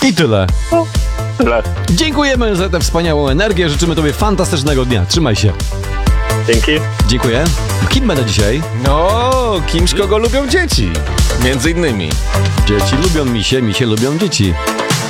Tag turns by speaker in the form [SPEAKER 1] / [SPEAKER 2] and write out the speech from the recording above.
[SPEAKER 1] I tyle.
[SPEAKER 2] Tyle.
[SPEAKER 1] Dziękujemy za tę wspaniałą energię, życzymy tobie fantastycznego dnia. Trzymaj się.
[SPEAKER 2] Dzięki.
[SPEAKER 1] Dziękuję. Kim będę dzisiaj?
[SPEAKER 3] No, kimś kogo lubią dzieci. Między innymi.
[SPEAKER 1] Dzieci lubią misie lubią dzieci.